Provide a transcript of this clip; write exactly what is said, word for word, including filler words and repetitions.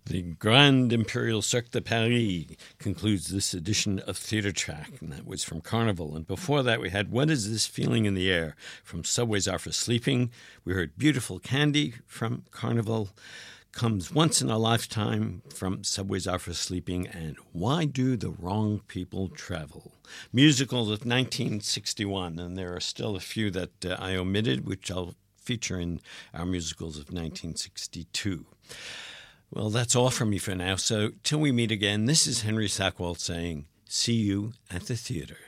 The Grand Imperial Cirque de Paris concludes this edition of Theatre Track, and that was from Carnival. And before that, we had What Is This Feeling in the Air from Subways Are for Sleeping. We heard Beautiful Candy from Carnival, Comes Once in a Lifetime from Subways Are for Sleeping, and Why Do the Wrong People Travel? Musicals of nineteen sixty-one, and there are still a few that uh, I omitted, which I'll feature in our musicals of nineteen sixty-two. Well, that's all from me for now. So till we meet again, this is Henry Sackwalt saying, see you at the theater.